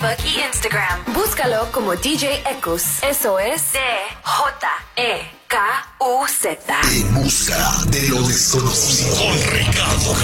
Facebook y Instagram. Búscalo como DJ Ekus. Eso es DJEKUZ. En busca de lo desconocido. Con Ricardo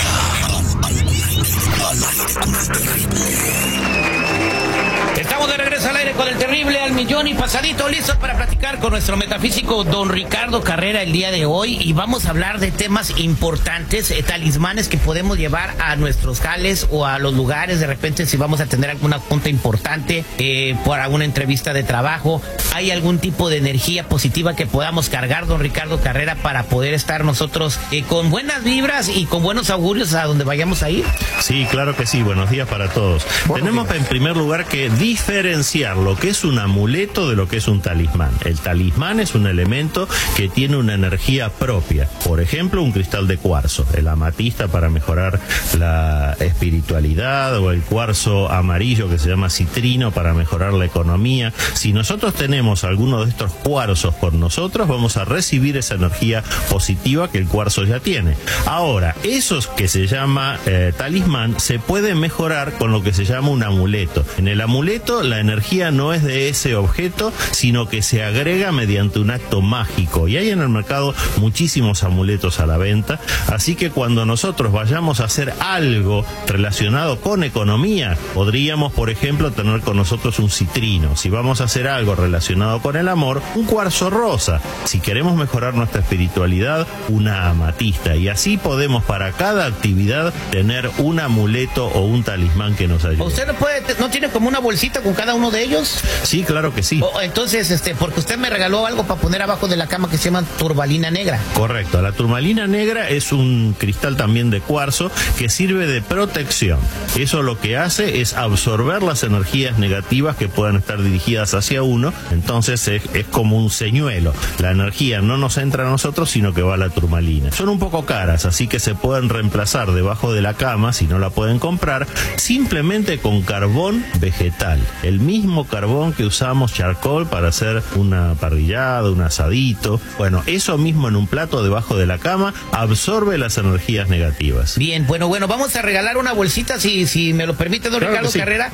Carrera. Estamos de regreso al aire con el terrible al millón y pasadito, listos para platicar con nuestro metafísico don Ricardo Carrera el día de hoy, y vamos a hablar de temas importantes, talismanes que podemos llevar a nuestros jales o a los lugares. De repente, si vamos a tener alguna junta importante, por alguna entrevista de trabajo, hay algún tipo de energía positiva que podamos cargar, don Ricardo Carrera, para poder estar nosotros con buenas vibras y con buenos augurios a donde vayamos a ir. Sí, claro que sí. Buenos días para todos. Tenemos en primer lugar que diferenciar lo que es un amuleto de lo que es un talismán. El talismán es un elemento que tiene una energía propia. Por ejemplo, un cristal de cuarzo, el amatista para mejorar la espiritualidad, o el cuarzo amarillo que se llama citrino para mejorar la economía. Si nosotros tenemos alguno de estos cuarzos con nosotros, vamos a recibir esa energía positiva que el cuarzo ya tiene. Ahora, esos que se llama talismán se puede mejorar con lo que se llama un amuleto. En el amuleto la energía no es de ese objeto, sino que se agrega mediante un acto mágico, y hay en el mercado muchísimos amuletos a la venta. Así que cuando nosotros vayamos a hacer algo relacionado con economía, podríamos, por ejemplo, tener con nosotros un citrino. Si vamos a hacer algo relacionado con el amor, un cuarzo rosa. Si queremos mejorar nuestra espiritualidad, una amatista. Y así podemos para cada actividad tener un amuleto o un talismán que nos ayude. ¿Usted no tiene como una bolsita con cada uno de ellos? Sí, claro que sí. Entonces, porque usted me regaló algo para poner abajo de la cama que se llama turmalina negra. Correcto, la turmalina negra es un cristal también de cuarzo que sirve de protección. Eso lo que hace es absorber las energías negativas que puedan estar dirigidas hacia uno. Entonces es como un señuelo. La energía no nos entra a nosotros, sino que va a la turmalina. Son un poco caras, así que se pueden reemplazar debajo de la cama, si no la pueden comprar, simplemente con carbón vegetal. El mismo carbón que usamos, charcoal, para hacer una parrillada, un asadito. Bueno, eso mismo en un plato debajo de la cama absorbe las energías negativas. Bien, bueno, vamos a regalar una bolsita, si me lo permite, don Ricardo Carrera,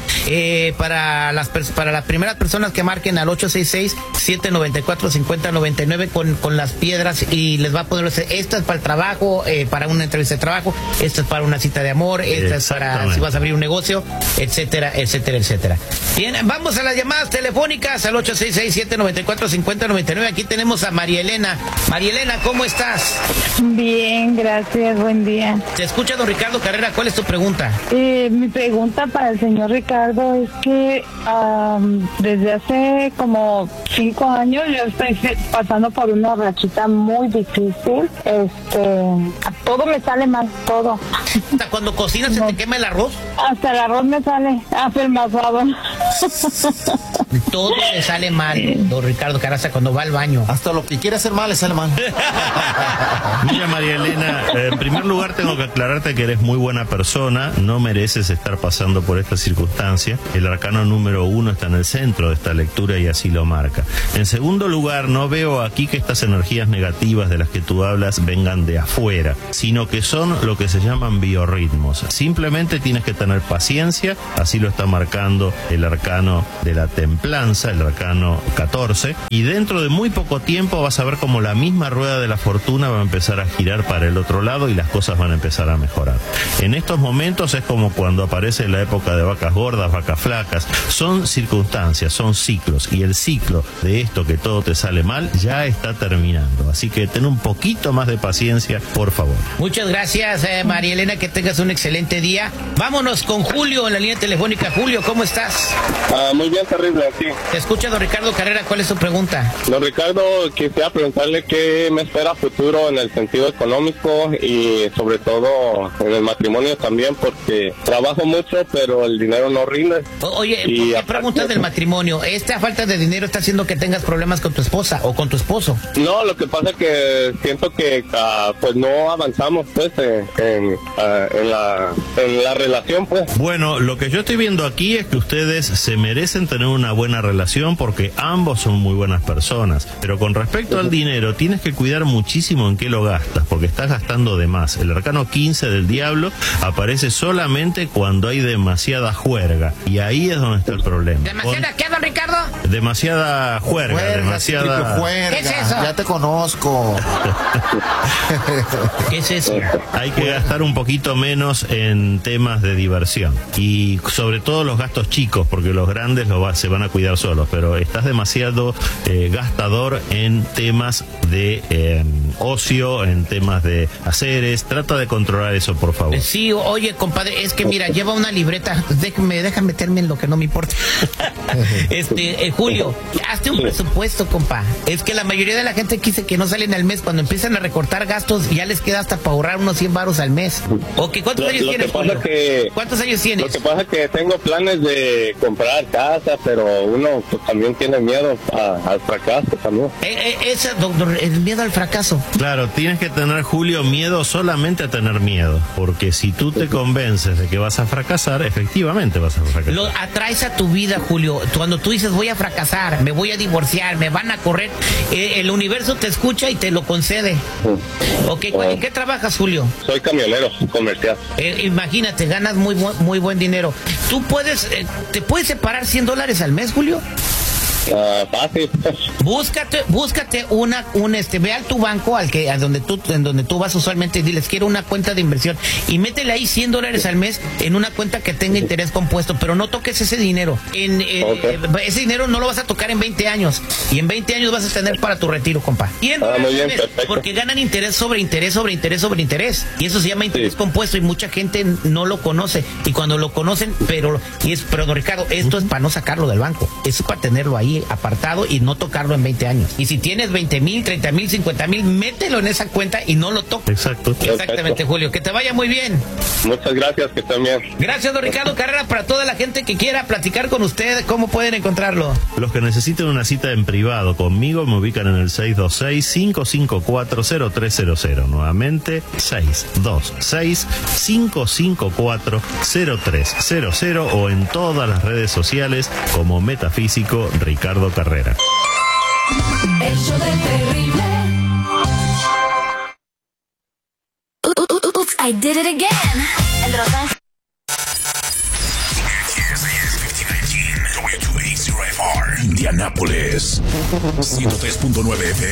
para las primeras personas que marquen al 866-794-5099 con las piedras, y les va a poner, esta es para el trabajo, para una entrevista de trabajo, esta es para una cita de amor, esta es para si vas a abrir un negocio, etcétera, etcétera, etcétera. Bien, vamos a las llamadas telefónicas al 866-794-5099. Aquí tenemos a María Elena. María Elena, ¿cómo estás? Bien, gracias, buen día. Te escucha don Ricardo Carrera, ¿cuál es tu pregunta? Mi pregunta para el señor Ricardo es que desde hace como 5 años yo estoy pasando por una rachita muy difícil. Todo me sale mal, todo. ¿Hasta cuando cocinas se te quema el arroz? Hasta el arroz me sale afelmazado. Todo le sale mal, don Ricardo Carrera, cuando va al baño. Hasta lo que quiere hacer mal le sale mal. Mira, María Elena, en primer lugar tengo que aclararte que eres muy buena persona, no mereces estar pasando por esta circunstancia. El arcano número 1 está en el centro de esta lectura y así lo marca. En segundo lugar, no veo aquí que estas energías negativas de las que tú hablas vengan de afuera, sino que son lo que se llaman biorritmos. Simplemente tienes que tener paciencia, así lo está marcando el arcano de la templanza, el arcano 14, y dentro de muy poco tiempo vas a ver como la misma rueda de la fortuna va a empezar a girar para el otro lado y las cosas van a empezar a mejorar. En estos momentos es como cuando aparece la época de vacas gordas, vacas flacas. Son circunstancias, son ciclos, y el ciclo de esto que todo te sale mal ya está terminando. Así que ten un poquito más de paciencia, por favor. Muchas gracias, María Elena, que tengas un excelente día. Vámonos con Julio en la línea telefónica. Julio, ¿cómo estás? Muy bien, terrible, sí. Te escucha don Ricardo Carrera, ¿cuál es tu pregunta? Don Ricardo, quisiera preguntarle qué me espera a futuro en el sentido económico y sobre todo en el matrimonio también, porque trabajo mucho, pero el dinero no rinde. Oye, ¿por qué preguntas del matrimonio? ¿Esta falta de dinero está haciendo que tengas problemas con tu esposa o con tu esposo? No, lo que pasa es que siento que pues no avanzamos pues en la relación, pues. Bueno, lo que yo estoy viendo aquí es que ustedes se merecen tener una buena relación porque ambos son muy buenas personas. Pero con respecto al dinero, tienes que cuidar muchísimo en qué lo gastas, porque estás gastando de más. El arcano 15 del diablo aparece solamente cuando hay demasiada juerga, y ahí es donde está el problema. ¿Demasiada qué, don Ricardo? Demasiada juerga, demasiada... ¿Qué es eso? Ya te conozco. ¿Qué es eso? Hay que gastar un poquito menos en temas de diversión, y sobre todo los gastos chicos, porque los grandes se van a cuidar solos, pero estás demasiado gastador en temas de ocio, en temas de haceres. Trata de controlar eso, por favor. Sí, oye, compadre, es que mira, lleva una libreta, deja meterme en lo que no me importa. Julio, hazte un presupuesto, compa. Es que la mayoría de la gente dice que no salen al mes. Cuando empiezan a recortar gastos, ya les queda hasta para ahorrar unos 100 varos al mes. Ok, ¿cuántos años tienes, Julio? ¿Cuántos años tienes? Lo que pasa es que tengo planes de comprar casa, pero uno pues, también tiene miedo al fracaso también. Doctor, el miedo al fracaso. Claro, tienes que tener, Julio, miedo solamente a tener miedo, porque si tú te convences de que vas a fracasar, efectivamente vas a fracasar. Lo atraes a tu vida, Julio. Cuando tú dices voy a fracasar, me voy a divorciar, me van a correr, el universo te escucha y te lo concede. Ok, ¿en qué trabajas, Julio? Soy camionero comercial. Imagínate, ganas muy buen dinero. ¿Tú te puedes separar $100 al mes, Julio? Fácil. Búscate ve a tu banco en donde tú vas usualmente, y diles quiero una cuenta de inversión y métele ahí $100 al mes en una cuenta que tenga interés compuesto, pero no toques ese dinero. Ese dinero no lo vas a tocar en 20 años, y en 20 años vas a tener para tu retiro, compa. Muy bien, perfecto. Porque ganan interés sobre interés sobre interés sobre interés, y eso se llama interés compuesto, y mucha gente no lo conoce, y cuando lo conocen, pero don Ricardo, esto es para no sacarlo del banco, eso es para tenerlo ahí apartado y no tocarlo en 20 años. Y si tienes 20,000, 30,000, 50,000, mételo en esa cuenta y no lo toques. Exacto. Exactamente, Julio. Que te vaya muy bien. Muchas gracias, que estén bien. Gracias, don Ricardo Carrera. Para toda la gente que quiera platicar con usted, ¿cómo pueden encontrarlo? Los que necesiten una cita en privado conmigo me ubican en el 626-554-0300. Nuevamente, 626-554-0300, o en todas las redes sociales como Metafísico Ricardo Carrera. El show del terrible. Oops, I did it again. El de Los Ángeles. WACR, Indianápolis, 103.9 FM.